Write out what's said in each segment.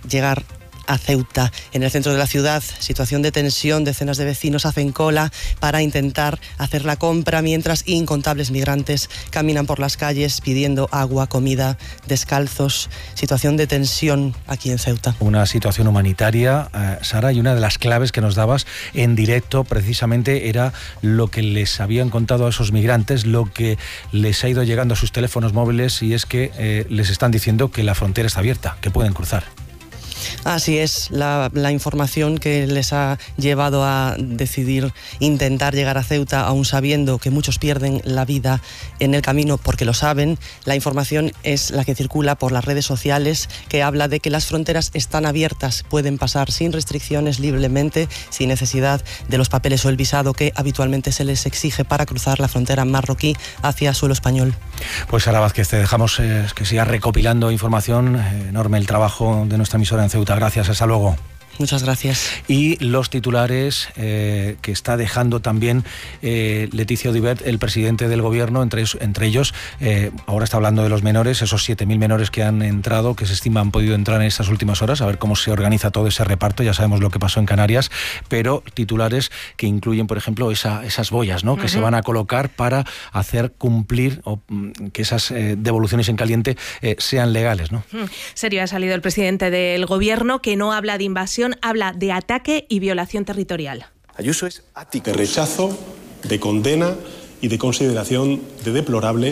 llegar a Ceuta. En el centro de la ciudad, situación de tensión, decenas de vecinos hacen cola para intentar hacer la compra, mientras incontables migrantes caminan por las calles pidiendo agua, comida, descalzos. Situación de tensión aquí en Ceuta. Una situación humanitaria, Sara, y una de las claves que nos dabas en directo precisamente era lo que les habían contado a esos migrantes, lo que les ha ido llegando a sus teléfonos móviles, y es que les están diciendo que la frontera está abierta, que pueden cruzar. Así es, la información que les ha llevado a decidir intentar llegar a Ceuta, aún sabiendo que muchos pierden la vida en el camino porque lo saben. La información es la que circula por las redes sociales, que habla de que las fronteras están abiertas, pueden pasar sin restricciones, libremente, sin necesidad de los papeles o el visado que habitualmente se les exige para cruzar la frontera marroquí hacia suelo español. Pues Sara Vázquez, te dejamos que sigas recopilando información. Enorme el trabajo de nuestra emisora en Ceuta. Gracias, hasta luego. Muchas gracias. Y los titulares que está dejando también Leticia Audibert, el presidente del gobierno, entre ellos, ahora está hablando de los menores, esos 7.000 menores que han entrado, que se estima han podido entrar en estas últimas horas, a ver cómo se organiza todo ese reparto. Ya sabemos lo que pasó en Canarias, pero titulares que incluyen, por ejemplo, esas boyas, ¿no? Que se van a colocar para hacer cumplir o que esas devoluciones en caliente sean legales, ¿no? Serio, ha salido el presidente del gobierno, que no habla de invasión, habla de ataque y violación territorial. Ayuso es ática. De rechazo, de condena y de consideración de deplorable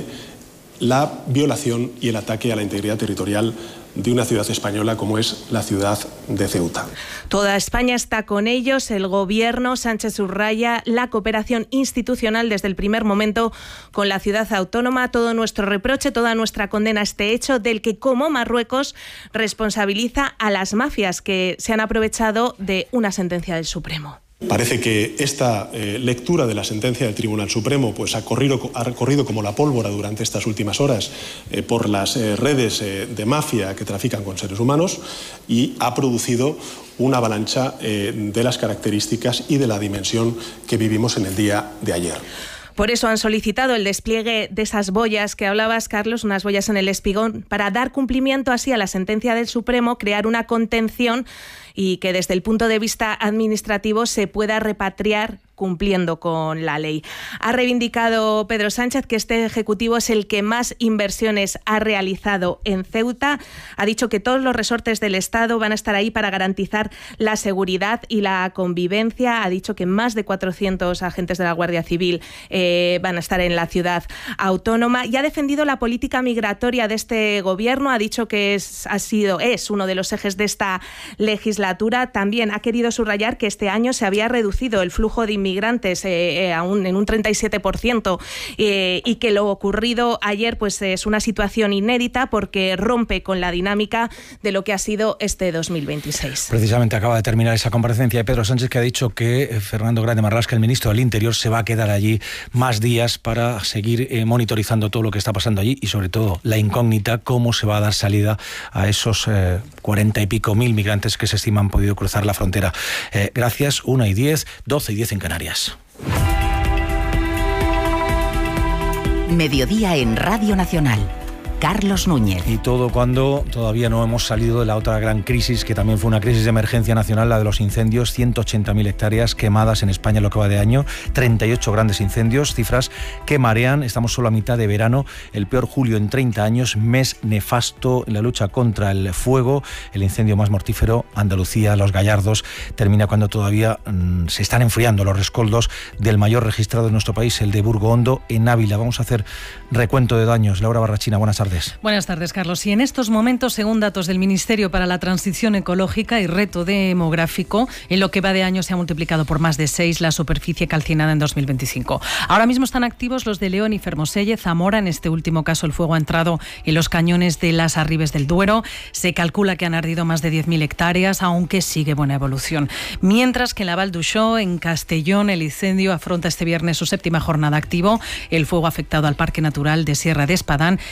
la violación y el ataque a la integridad territorial de una ciudad española como es la ciudad de Ceuta. Toda España está con ellos. El gobierno, Sánchez subraya la cooperación institucional desde el primer momento con la ciudad autónoma. Todo nuestro reproche, toda nuestra condena a este hecho, del que, como Marruecos, responsabiliza a las mafias que se han aprovechado de una sentencia del Supremo. Parece que esta lectura de la sentencia del Tribunal Supremo pues ha corrido como la pólvora durante estas últimas horas por las redes de mafia que trafican con seres humanos, y ha producido una avalancha de las características y de la dimensión que vivimos en el día de ayer. Por eso han solicitado el despliegue de esas boyas que hablabas, Carlos, unas boyas en el espigón, para dar cumplimiento así a la sentencia del Supremo, crear una contención y que desde el punto de vista administrativo se pueda repatriar cumpliendo con la ley. Ha reivindicado Pedro Sánchez que este Ejecutivo es el que más inversiones ha realizado en Ceuta. Ha dicho que todos los resortes del Estado van a estar ahí para garantizar la seguridad y la convivencia. Ha dicho que más de 400 agentes de la Guardia Civil van a estar en la ciudad autónoma, y ha defendido la política migratoria de este gobierno. Ha dicho que es uno de los ejes de esta legislatura. También ha querido subrayar que este año se había reducido el flujo de inmigrantes en un 37%, y que lo ocurrido ayer pues es una situación inédita porque rompe con la dinámica de lo que ha sido este 2026. Precisamente acaba de terminar esa comparecencia de Pedro Sánchez, que ha dicho que Fernando Grande Marlaska, el ministro del Interior, se va a quedar allí más días para seguir monitorizando todo lo que está pasando allí, y sobre todo la incógnita, cómo se va a dar salida a esos 40 y pico mil migrantes que se estiman han podido cruzar la frontera. Gracias. 1:10, 12:10 en Canarias. Mediodía en Radio Nacional. Carlos Núñez. Y todo cuando todavía no hemos salido de la otra gran crisis, que también fue una crisis de emergencia nacional, la de los incendios. 180.000 hectáreas quemadas en España en lo que va de año, 38 grandes incendios, cifras que marean. Estamos solo a mitad de verano, el peor julio en 30 años, mes nefasto en la lucha contra el fuego, el incendio más mortífero. Andalucía, Los Gallardos, termina cuando todavía se están enfriando los rescoldos del mayor registrado en nuestro país, el de Burgo Hondo, en Ávila. Vamos a hacer recuento de daños. Laura Barrachina, buenas tardes. Buenas tardes, Carlos. Y en estos momentos, según datos del Ministerio para la Transición Ecológica y Reto Demográfico, en lo que va de año se ha multiplicado por más de 6 la superficie calcinada en 2025. Ahora mismo están activos los de León y Fermoselle, Zamora. En este último caso, el fuego ha entrado en los cañones de las Arribes del Duero. Se calcula que han ardido más de 10.000 hectáreas, aunque sigue buena evolución. Mientras que en la Val d'Uixó, en Castellón, el incendio afronta este viernes su 7ª jornada activo. El fuego ha afectado al Parque Natural de Sierra de Espadán y sigue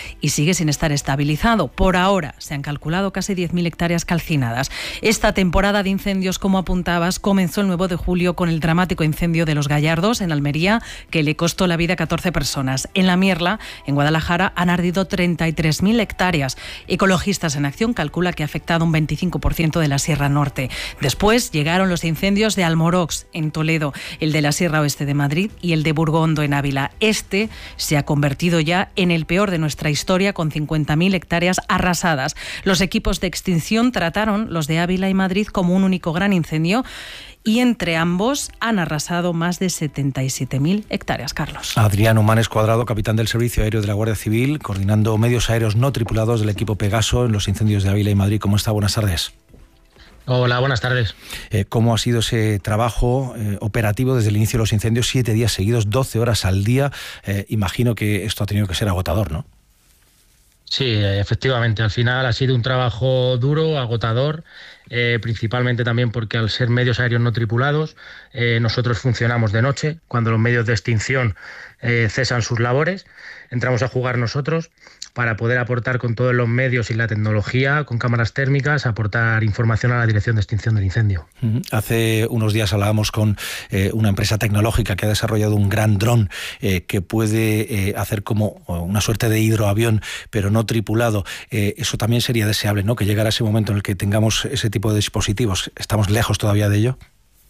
sigue sin estar estabilizado. Por ahora se han calculado casi 10.000 hectáreas calcinadas. Esta temporada de incendios, como apuntabas, comenzó el 9 de julio con el dramático incendio de Los Gallardos, en Almería, que le costó la vida a 14 personas. En La Mierla, en Guadalajara, han ardido 33.000 hectáreas. Ecologistas en Acción calcula que ha afectado un 25% de la Sierra Norte. Después llegaron los incendios de Almorox, en Toledo, el de la Sierra Oeste de Madrid y el de Burgondo, en Ávila. Este se ha convertido ya en el peor de nuestra historia, con 50.000 hectáreas arrasadas. Los equipos de extinción trataron los de Ávila y Madrid como un único gran incendio y entre ambos han arrasado más de 77.000 hectáreas, Carlos. Adrián Humanes Cuadrado, capitán del Servicio Aéreo de la Guardia Civil, coordinando medios aéreos no tripulados del equipo Pegaso en los incendios de Ávila y Madrid. ¿Cómo está? Buenas tardes. Hola, buenas tardes. ¿Cómo ha sido ese trabajo operativo desde el inicio de los incendios? 7 días seguidos, 12 horas al día. Imagino que esto ha tenido que ser agotador, ¿no? Sí, efectivamente. Al final ha sido un trabajo duro, agotador, principalmente también porque al ser medios aéreos no tripulados, nosotros funcionamos de noche, cuando los medios de extinción cesan sus labores. Entramos a jugar nosotros para poder aportar con todos los medios y la tecnología, con cámaras térmicas, aportar información a la Dirección de Extinción del Incendio. Hace unos días hablábamos con una empresa tecnológica que ha desarrollado un gran dron que puede hacer como una suerte de hidroavión, pero no tripulado. Eso también sería deseable, ¿no?, que llegara ese momento en el que tengamos ese tipo de dispositivos. ¿Estamos lejos todavía de ello?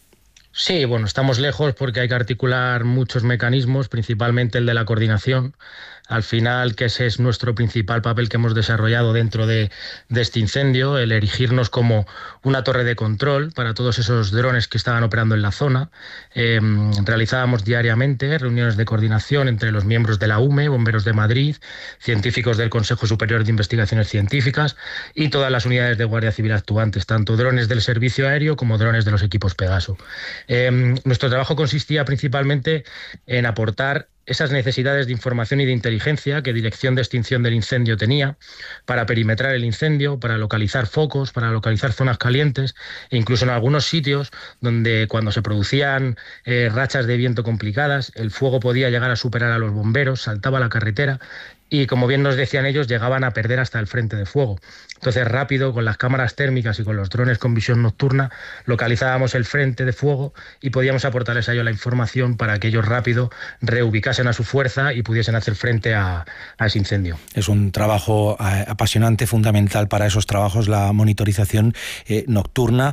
Sí, bueno, estamos lejos porque hay que articular muchos mecanismos, principalmente el de la coordinación. Al final, que ese es nuestro principal papel que hemos desarrollado dentro de este incendio, el erigirnos como una torre de control para todos esos drones que estaban operando en la zona. Realizábamos diariamente reuniones de coordinación entre los miembros de la UME, Bomberos de Madrid, científicos del Consejo Superior de Investigaciones Científicas y todas las unidades de Guardia Civil actuantes, tanto drones del servicio aéreo como drones de los equipos Pegaso. Nuestro trabajo consistía principalmente en aportar esas necesidades de información y de inteligencia que Dirección de Extinción del Incendio tenía para perimetrar el incendio, para localizar focos, para localizar zonas calientes e incluso en algunos sitios donde cuando se producían rachas de viento complicadas, el fuego podía llegar a superar a los bomberos, saltaba la carretera y, como bien nos decían ellos, llegaban a perder hasta el frente de fuego. Entonces, rápido, con las cámaras térmicas y con los drones con visión nocturna, localizábamos el frente de fuego y podíamos aportarles a ellos la información para que ellos rápido reubicasen a su fuerza y pudiesen hacer frente a ese incendio. Es un trabajo apasionante, fundamental para esos trabajos, la monitorización nocturna.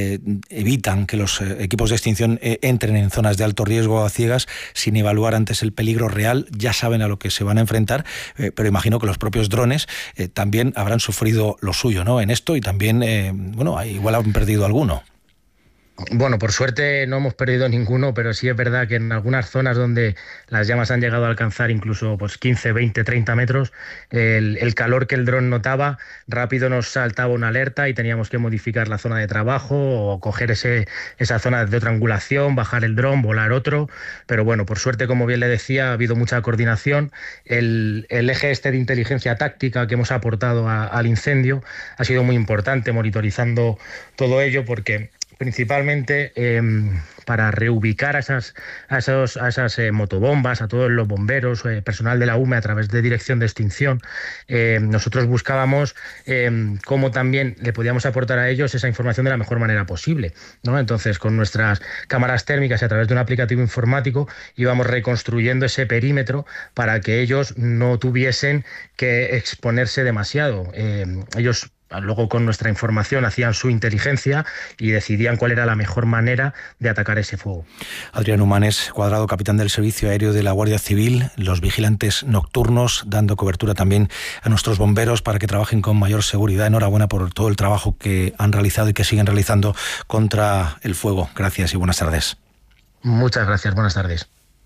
Evitan que los equipos de extinción entren en zonas de alto riesgo a ciegas sin evaluar antes el peligro real. Ya saben a lo que se van a enfrentar, pero imagino que los propios drones también habrán sufrido lo suyo, ¿no?, en esto, y también, igual han perdido alguno. Bueno, por suerte no hemos perdido ninguno, pero sí es verdad que en algunas zonas donde las llamas han llegado a alcanzar incluso 15, 20, 30 metros, el calor que el dron notaba, rápido nos saltaba una alerta y teníamos que modificar la zona de trabajo o coger esa zona de otra angulación, bajar el dron, volar otro. Pero bueno, por suerte, como bien le decía, ha habido mucha coordinación. El eje de inteligencia táctica que hemos aportado al incendio ha sido muy importante, monitorizando todo ello, porque principalmente para reubicar a esas motobombas, a todos los bomberos, personal de la UME a través de Dirección de Extinción. Nosotros buscábamos cómo también le podíamos aportar a ellos esa información de la mejor manera posible, ¿no? Entonces, con nuestras cámaras térmicas y a través de un aplicativo informático íbamos reconstruyendo ese perímetro para que ellos no tuviesen que exponerse demasiado. Ellos luego, con nuestra información, hacían su inteligencia y decidían cuál era la mejor manera de atacar ese fuego. Adrián Humanes Cuadrado, capitán del Servicio Aéreo de la Guardia Civil, los vigilantes nocturnos, dando cobertura también a nuestros bomberos para que trabajen con mayor seguridad. Enhorabuena por todo el trabajo que han realizado y que siguen realizando contra el fuego. Gracias y buenas tardes. Muchas gracias, buenas tardes.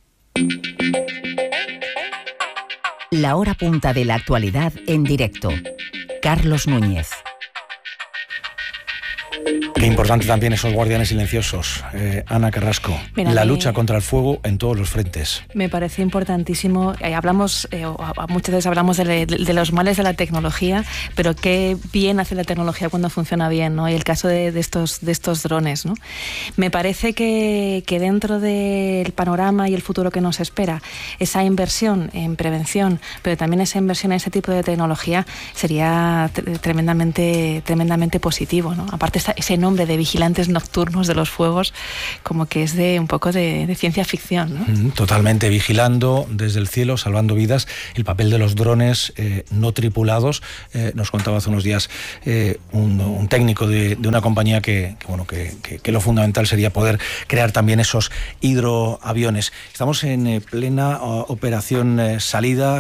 La hora punta de la actualidad en directo. Carlos Núñez. Qué importante también esos guardianes silenciosos. Ana Carrasco, la lucha contra el fuego en todos los frentes. Me parece importantísimo. Muchas veces hablamos de los males de la tecnología, pero qué bien hace la tecnología cuando funciona bien, ¿no? Y el caso de estos drones, ¿no? Me parece que dentro del panorama y el futuro que nos espera, esa inversión en prevención, pero también esa inversión en ese tipo de tecnología sería tremendamente positivo, ¿no? Aparte está ese nombre de vigilantes nocturnos de los fuegos, como que es un poco de ciencia ficción, ¿no? Totalmente, vigilando desde el cielo, salvando vidas. El papel de los drones no tripulados, nos contaba hace unos días un técnico de una compañía que lo fundamental sería poder crear también esos hidroaviones. Estamos en plena operación salida,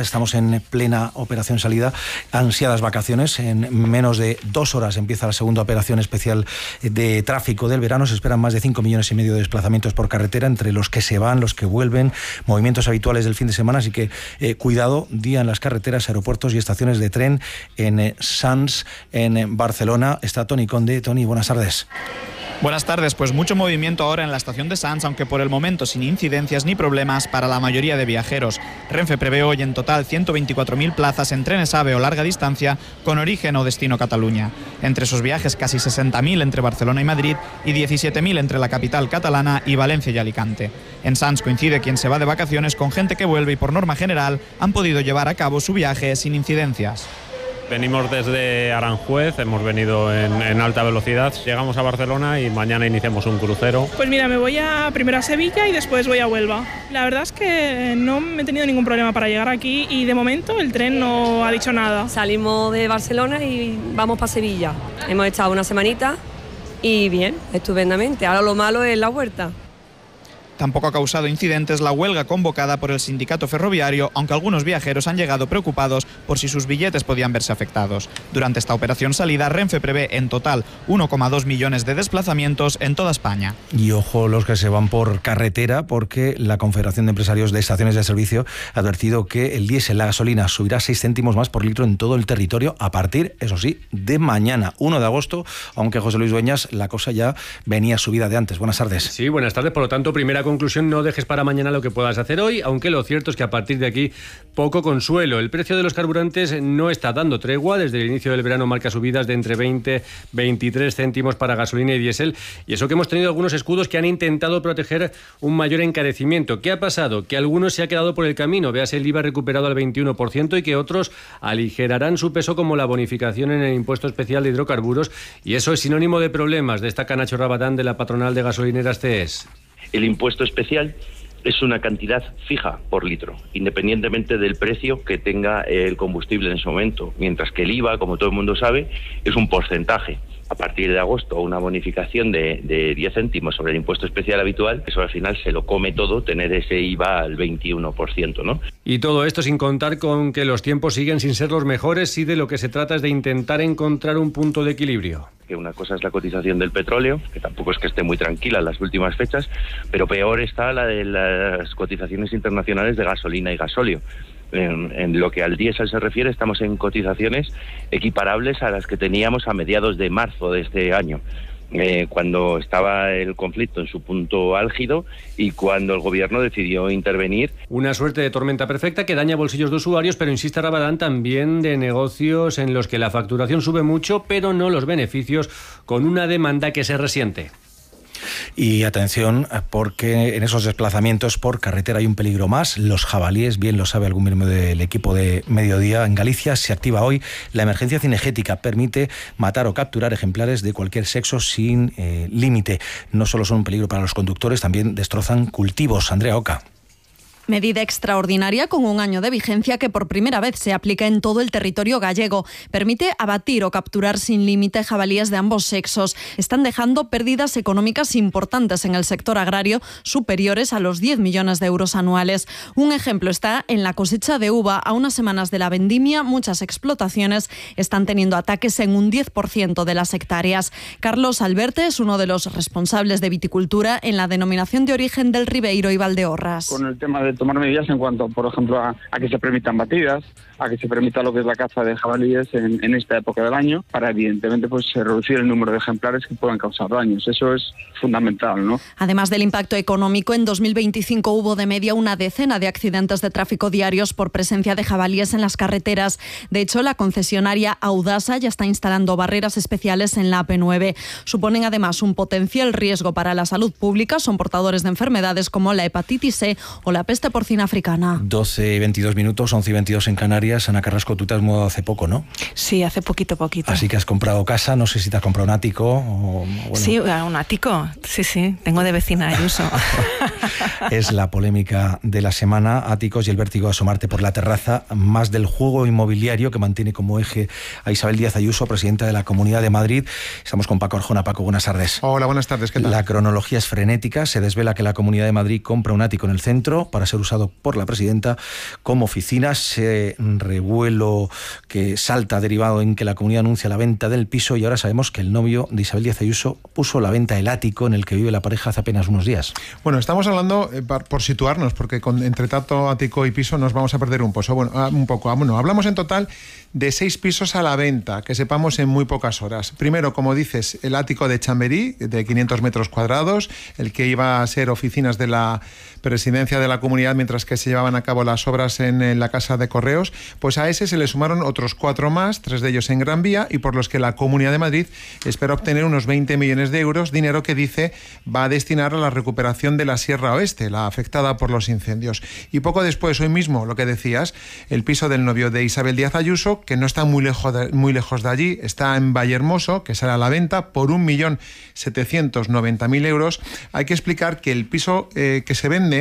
ansiadas vacaciones. En menos de 2 horas empieza la segunda operación especial de tráfico del verano. Se esperan más de 5,5 millones de desplazamientos por carretera, entre los que se van, los que vuelven, movimientos habituales del fin de semana, así que cuidado, día en las carreteras, aeropuertos y estaciones de tren. En Sants, en Barcelona, está Toni Conde. Toni, buenas tardes. Buenas tardes, pues mucho movimiento ahora en la estación de Sants, aunque por el momento sin incidencias ni problemas para la mayoría de viajeros. Renfe prevé hoy en total 124.000 plazas en trenes AVE o larga distancia con origen o destino Cataluña. Entre esos viajes casi 60.000 entre Barcelona y Madrid y 17.000 entre la capital catalana y Valencia y Alicante. En Sants coincide quien se va de vacaciones con gente que vuelve y por norma general han podido llevar a cabo su viaje sin incidencias. Venimos desde Aranjuez, hemos venido en alta velocidad, llegamos a Barcelona y mañana iniciamos un crucero. Pues mira, me voy primero a Sevilla y después voy a Huelva. La verdad es que no me he tenido ningún problema para llegar aquí y de momento el tren no ha dicho nada. Salimos de Barcelona y vamos para Sevilla. Hemos estado una semanita y bien, estupendamente. Ahora lo malo es la huerta. Tampoco ha causado incidentes la huelga convocada por el sindicato ferroviario, aunque algunos viajeros han llegado preocupados por si sus billetes podían verse afectados. Durante esta operación salida, Renfe prevé en total 1,2 millones de desplazamientos en toda España. Y ojo los que se van por carretera, porque la Confederación de Empresarios de Estaciones de Servicio ha advertido que el diésel, la gasolina, subirá 6 céntimos más por litro en todo el territorio a partir, eso sí, de mañana, 1 de agosto, aunque José Luis Dueñas, la cosa ya venía subida de antes. Buenas tardes. Sí, buenas tardes. Por lo tanto, primera conclusión, no dejes para mañana lo que puedas hacer hoy, aunque lo cierto es que a partir de aquí poco consuelo. El precio de los carburantes no está dando tregua. Desde el inicio del verano marca subidas de entre 20 y 23 céntimos para gasolina y diésel, y eso que hemos tenido algunos escudos que han intentado proteger un mayor encarecimiento. ¿Qué ha pasado? Que algunos se ha quedado por el camino, véase el IVA recuperado al 21%, y que otros aligerarán su peso, como la bonificación en el impuesto especial de hidrocarburos, y eso es sinónimo de problemas, destaca Nacho Rabadán de la patronal de gasolineras CES. El impuesto especial es una cantidad fija por litro, independientemente del precio que tenga el combustible en ese momento, mientras que el IVA, como todo el mundo sabe, es un porcentaje. A partir de agosto, una bonificación de 10 céntimos sobre el impuesto especial habitual, eso al final se lo come todo, tener ese IVA al 21%, ¿no? Y todo esto sin contar con que los tiempos siguen sin ser los mejores, y de lo que se trata es de intentar encontrar un punto de equilibrio. Que una cosa es la cotización del petróleo, que tampoco es que esté muy tranquila en las últimas fechas, pero peor está la de las cotizaciones internacionales de gasolina y gasóleo. En lo que al diésel se refiere, estamos en cotizaciones equiparables a las que teníamos a mediados de marzo de este año, cuando estaba el conflicto en su punto álgido y cuando el gobierno decidió intervenir. Una suerte de tormenta perfecta que daña bolsillos de usuarios, pero insiste Rabadán, también de negocios en los que la facturación sube mucho, pero no los beneficios, con una demanda que se resiente. Y atención, porque en esos desplazamientos por carretera hay un peligro más, los jabalíes. Bien lo sabe algún miembro del equipo de Mediodía. En Galicia se activa hoy la emergencia cinegética. Permite matar o capturar ejemplares de cualquier sexo sin límite. No solo son un peligro para los conductores, también destrozan cultivos. Andrea Oca. Medida extraordinaria con 1 año de vigencia que por primera vez se aplica en todo el territorio gallego. Permite abatir o capturar sin límite jabalíes de ambos sexos. Están dejando pérdidas económicas importantes en el sector agrario, superiores a los 10 millones de euros anuales. Un ejemplo está en la cosecha de uva. A unas semanas de la vendimia, muchas explotaciones están teniendo ataques en un 10% de las hectáreas. Carlos Alberte es uno de los responsables de viticultura en la denominación de origen del Ribeiro y Valdeorras. Con el tema de tomar medidas en cuanto, por ejemplo, a que se permitan batidas, a que se permita lo que es la caza de jabalíes en esta época del año, para evidentemente pues reducir el número de ejemplares que puedan causar daños. Eso es fundamental, ¿no? Además del impacto económico, en 2025 hubo de media una decena de accidentes de tráfico diarios por presencia de jabalíes en las carreteras. De hecho, la concesionaria Audasa ya está instalando barreras especiales en la AP9. Suponen además un potencial riesgo para la salud pública. Son portadores de enfermedades como la hepatitis C o la peste porcina africana. 12 y 22 minutos, 11 y 22 en Canarias. Ana Carrasco, tú te has mudado hace poco, ¿no? Sí, hace poquito. Así que has comprado casa, no sé si te has comprado un ático o... Bueno. Sí, un ático, sí, tengo de vecina Ayuso. Es la polémica de la semana, áticos y el vértigo de asomarte por la terraza, más del juego inmobiliario que mantiene como eje a Isabel Díaz Ayuso, presidenta de la Comunidad de Madrid. Estamos con Paco Arjona. Paco, buenas tardes. Hola, buenas tardes, ¿qué tal? La cronología es frenética, se desvela que la Comunidad de Madrid compra un ático en el centro para ser usado por la presidenta como oficina. Ese revuelo que salta derivado en que la Comunidad anuncia la venta del piso y ahora sabemos que el novio de Isabel Díaz Ayuso puso la venta el ático en el que vive la pareja hace apenas unos días. Bueno, estamos hablando, por situarnos, porque entre tanto ático y piso nos vamos a perder un poco. Bueno, hablamos en total de 6 pisos a la venta, que sepamos en muy pocas horas. Primero, como dices, el ático de Chamberí, de 500 metros cuadrados, el que iba a ser oficinas de la presidencia de la comunidad mientras que se llevaban a cabo las obras en la Casa de Correos, pues a ese se le sumaron otros 4 más, 3 de ellos en Gran Vía, y por los que la Comunidad de Madrid espera obtener unos 20 millones de euros, dinero que dice va a destinar a la recuperación de la Sierra Oeste, la afectada por los incendios. Y poco después, hoy mismo, lo que decías, el piso del novio de Isabel Díaz Ayuso, que no está muy lejos de allí, está en Vallehermoso, que sale a la venta por 1.790.000 euros. Hay que explicar que el piso que se vende,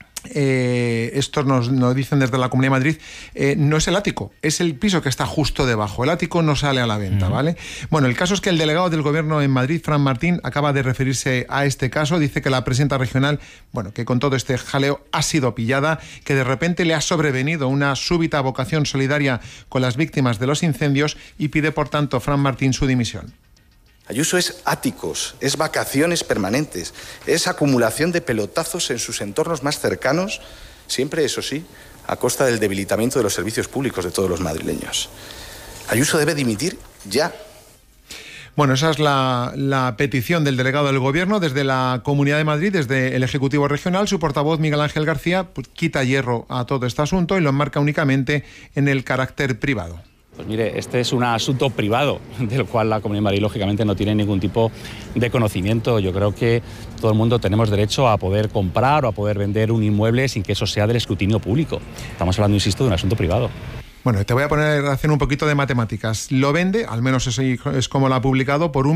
esto nos dicen desde la Comunidad de Madrid, no es el ático, es el piso que está justo debajo. El ático no sale a la venta, ¿vale? Bueno, el caso es que el delegado del Gobierno en Madrid, Fran Martín, acaba de referirse a este caso. Dice que la presidenta regional, bueno, que con todo este jaleo ha sido pillada, que de repente le ha sobrevenido una súbita vocación solidaria con las víctimas de los incendios y pide, por tanto, Fran Martín su dimisión. Ayuso es áticos, es vacaciones permanentes, es acumulación de pelotazos en sus entornos más cercanos, siempre, eso sí, a costa del debilitamiento de los servicios públicos de todos los madrileños. Ayuso debe dimitir ya. Bueno, esa es la petición del delegado del Gobierno desde la Comunidad de Madrid, desde el Ejecutivo Regional. Su portavoz, Miguel Ángel García, pues, quita hierro a todo este asunto y lo enmarca únicamente en el carácter privado. Pues mire, este es un asunto privado del cual la Comunidad de Madrid lógicamente no tiene ningún tipo de conocimiento. Yo creo que todo el mundo tenemos derecho a poder comprar o a poder vender un inmueble sin que eso sea del escrutinio público. Estamos hablando, insisto, de un asunto privado. Bueno, te voy a poner a hacer un poquito de matemáticas. Lo vende, al menos eso es como lo ha publicado, por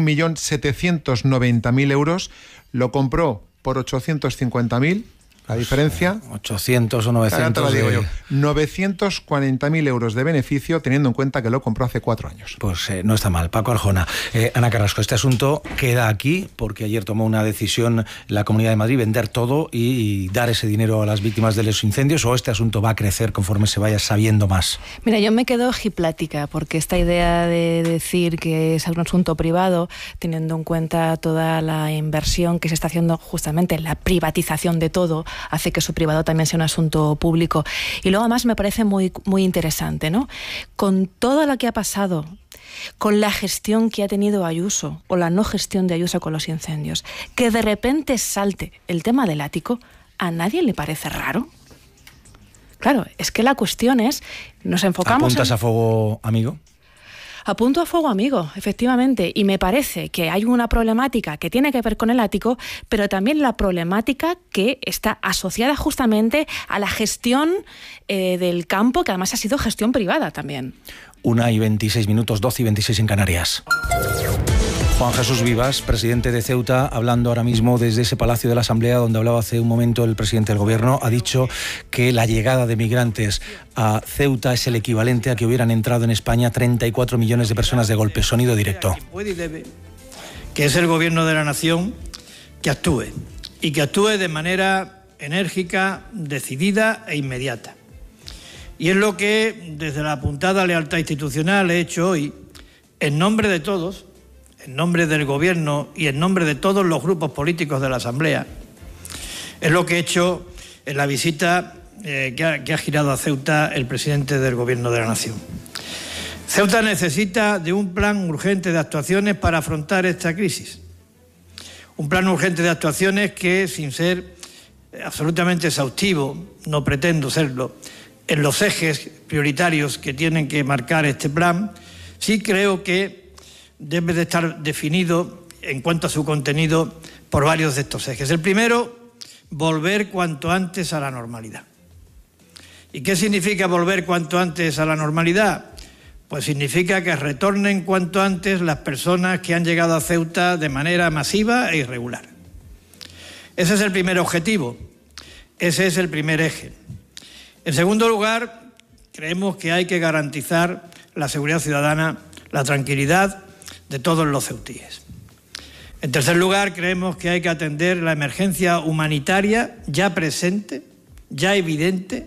1.790.000 euros. Lo compró por 850.000. La diferencia... 800 o 900... Te lo digo yo. 940.000 euros de beneficio, teniendo en cuenta que lo compró hace 4 años. Pues no está mal. Paco Arjona. Ana Carrasco, este asunto queda aquí porque ayer tomó una decisión la Comunidad de Madrid, vender todo y dar ese dinero a las víctimas de los incendios, ¿o este asunto va a crecer conforme se vaya sabiendo más? Mira, yo me quedo ojiplática porque esta idea de decir que es un asunto privado, teniendo en cuenta toda la inversión que se está haciendo justamente en la privatización de todo, hace que su privado también sea un asunto público. Y luego además me parece muy, muy interesante, ¿no? Con todo lo que ha pasado, con la gestión que ha tenido Ayuso o la no gestión de Ayuso con los incendios, que de repente salte el tema del ático, ¿a nadie le parece raro? Claro, es que la cuestión es, nos enfocamos... ¿Apuntas a fuego, amigo? Apunto a fuego, amigo, efectivamente, y me parece que hay una problemática que tiene que ver con el ático, pero también la problemática que está asociada justamente a la gestión del campo, que además ha sido gestión privada también. 1:26 minutos, 12:26 en Canarias. Juan Jesús Vivas, presidente de Ceuta, hablando ahora mismo desde ese Palacio de la Asamblea donde hablaba hace un momento el presidente del Gobierno, ha dicho que la llegada de migrantes a Ceuta es el equivalente a que hubieran entrado en España 34 millones de personas de golpe. Sonido directo. Puede y debe, que es el Gobierno de la Nación, que actúe, y que actúe de manera enérgica, decidida e inmediata. Y es lo que, desde la apuntada lealtad institucional, he hecho hoy, en nombre de todos, en nombre del Gobierno y en nombre de todos los grupos políticos de la Asamblea. Es lo que he hecho en la visita que ha girado a Ceuta el presidente del Gobierno de la Nación. Ceuta necesita de un plan urgente de actuaciones para afrontar esta crisis. Un plan urgente de actuaciones que, sin ser absolutamente exhaustivo, no pretendo serlo, en los ejes prioritarios que tienen que marcar este plan, sí creo que debe de estar definido en cuanto a su contenido por varios de estos ejes. El primero, volver cuanto antes a la normalidad. ¿Y qué significa volver cuanto antes a la normalidad? Pues significa que retornen cuanto antes las personas que han llegado a Ceuta de manera masiva e irregular. Ese es el primer objetivo, ese es el primer eje. En segundo lugar, creemos que hay que garantizar la seguridad ciudadana, la tranquilidad de todos los ceutíes. En tercer lugar, creemos que hay que atender la emergencia humanitaria ya presente, ya evidente,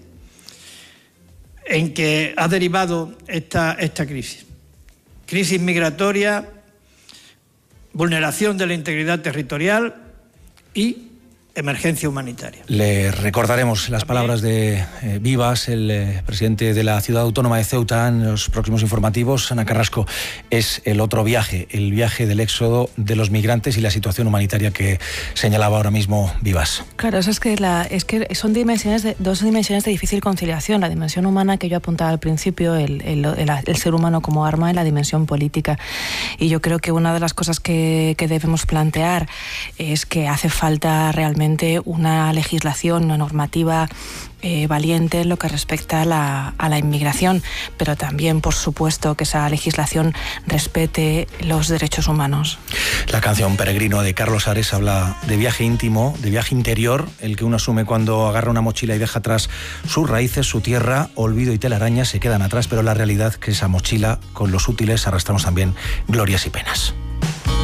en que ha derivado esta crisis. Crisis migratoria, vulneración de la integridad territorial y emergencia humanitaria. Le recordaremos las palabras de Vivas, el presidente de la ciudad autónoma de Ceuta, en los próximos informativos. Ana Carrasco, es el otro viaje, el viaje del éxodo de los migrantes y la situación humanitaria que señalaba ahora mismo Vivas. Claro, eso es que son dos dimensiones de difícil conciliación. La dimensión humana que yo apuntaba al principio, el ser humano como arma, y la dimensión política. Y yo creo que una de las cosas que debemos plantear es que hace falta realmente una legislación, una normativa valiente en lo que respecta a la inmigración, pero también, por supuesto, que esa legislación respete los derechos humanos. La canción Peregrino de Carlos Ares habla de viaje íntimo, de viaje interior, el que uno asume cuando agarra una mochila y deja atrás sus raíces, su tierra, olvido y telarañas se quedan atrás, pero la realidad es que esa mochila, con los útiles, arrastramos también glorias y penas.